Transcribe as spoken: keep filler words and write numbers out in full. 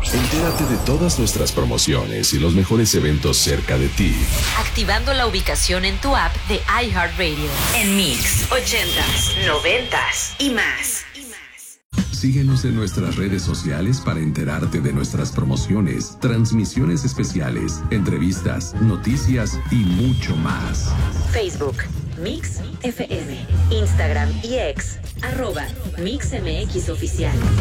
Entérate de todas nuestras promociones y los mejores eventos cerca de ti. Activando la ubicación en tu app de iHeartRadio. En Mix, ochentas, noventas y más. Síguenos en nuestras redes sociales para enterarte de nuestras promociones, transmisiones especiales, entrevistas, noticias y mucho más. Facebook, Mix F M. Instagram y X, arroba MixMX Oficial.